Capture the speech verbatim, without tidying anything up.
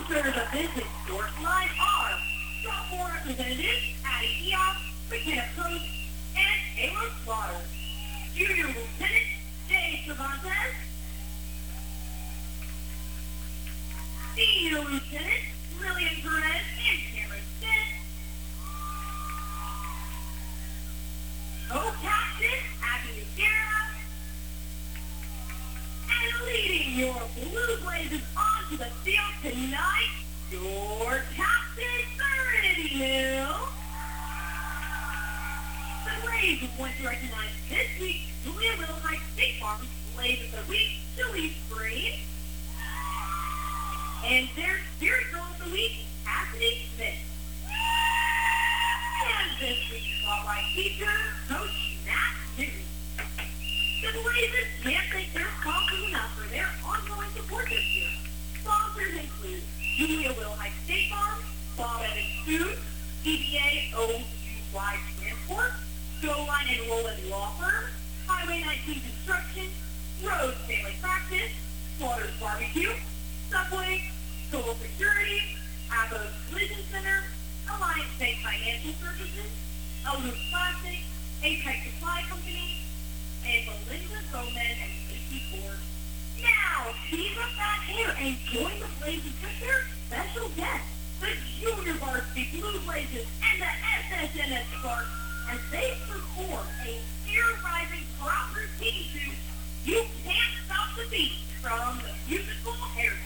Sponsors of this historic live are sophomore representatives Addie Eoff, McKenna Post, and Taylor Slaughter. Junior Lieutenant Jay Cervantes. Senior Lieutenant Lillian Perez and Cameron Smith. Co-captain Abby Lucera. And leading your Blue Blazers onto the field tonight, your captain, Serenity Hill. The Blazers want to recognize this week's Julia Little Heights State Farm Blaze of the Week, Julie Green. And their Spirit Girl of the Week, Cassidy Smith. And this week's Spotlight teacher, Coach Matt Newton. The Blazers can't thank their sponsors enough for their ongoing support this year. Sponsors include Julia Little Heights State Farm, Bob Evans Food, C B A O U Y Transport, Go Line and Roland Law Firm, Highway nineteen Construction, Rose Family Practice, Slaughter's Barbecue, Subway, Total Security, Abbo's Collision Center, Alliance Bank Financial Services, Elders Plastic, Apex Supply Company, and Belinda Bowman and Lacey Ford. Now, keep up that hair and join the Blazers with their special guests, the Junior Varsity Blue Blazers and the S S N S Sparks, as they perform a fear-rising crowd routine to You Can't Stop the Beat from the musical Hair